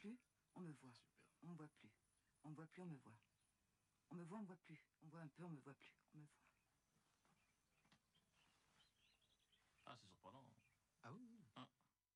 plus, on me voit. Super. On me voit plus. On me voit plus, on me voit. On me voit, on me voit plus. On me voit un peu, on me voit plus. On me voit.